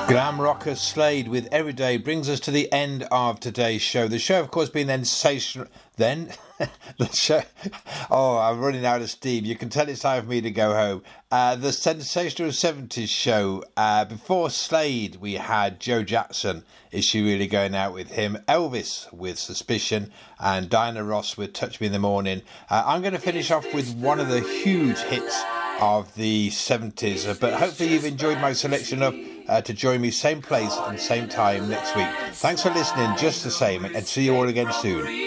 Glam rocker Slade with Everyday brings us to the end of today's show. The show, of course, being sensational. Then the show. Oh, I'm running out of steam. You can tell it's time for me to go home. The sensational 70s show. Before Slade, we had Joe Jackson. Is She Really Going Out With Him? Elvis with Suspicion, and Diana Ross with Touch Me in the Morning. I'm going to finish off with one of the huge hits of the 70s, but hopefully you've enjoyed my selection of to join me same place and same time next week. Thanks for listening just the same, and see you all again soon.